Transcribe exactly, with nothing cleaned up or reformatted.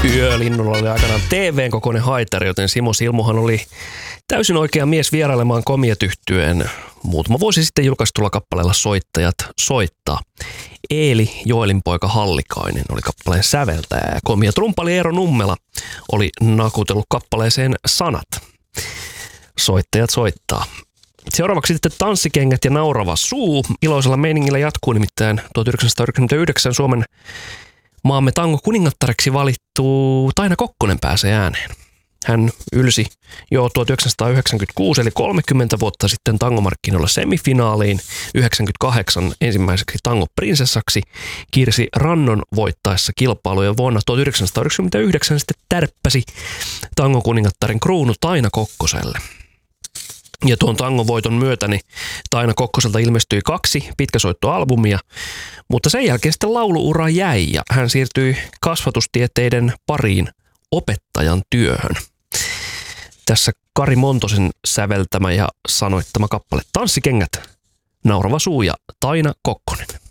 Yölinnulla oli aikanaan T V:n kokoinen haitari, joten Simo Silmuhan oli täysin oikea mies vierailemaan Komiat -yhtyeen muutama vuosi sitten julkaistulla kappaleella Soittajat soittaa. Eeli Joelinpoika Hallikainen oli kappaleen säveltäjä ja Komiat rumpali Eero Nummela oli nakutellut kappaleeseen sanat. Soittajat soittaa. Seuraavaksi sitten Tanssikengät ja Naurava suu. Iloisella meiningillä jatkuu nimittäin tuhatyhdeksänsataayhdeksänkymmentäyhdeksän Suomen maamme tango kuningattareksi valittu Taina Kokkonen pääsee ääneen. Hän ylsi jo tuhatyhdeksänsataayhdeksänkymmentäkuusi eli kolmekymmentä vuotta sitten tangomarkkinoilla semifinaaliin yhdeksänkymmentäkahdeksan ensimmäiseksi tangoprinsessaksi Kirsi Rannon voittaessa kilpailuja vuonna tuhatyhdeksänsataayhdeksänkymmentäyhdeksän sitten tärppäsi tangokuningattaren kruunu Taina Kokkoselle. Ja tuon tangon voiton myötä niin Taina Kokkoselta ilmestyi kaksi pitkäsoittoalbumia, mutta sen jälkeen sitten lauluura jäi ja hän siirtyi kasvatustieteiden pariin opettajan työhön. Tässä Kari Montosen säveltämä ja sanoittama kappale Tanssikengät, Naurava suu ja Taina Kokkonen.